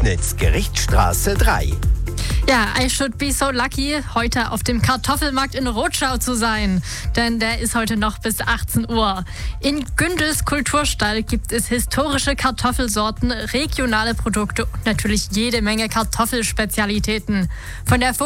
Lößnitz, Gerichtsstraße 3. Ja, I should be so lucky, heute auf dem Kartoffelmarkt in Rotschau zu sein. Denn der ist heute noch bis 18 Uhr. In Gündels Kulturstall gibt es historische Kartoffelsorten, regionale Produkte und natürlich jede Menge Kartoffelspezialitäten. Von der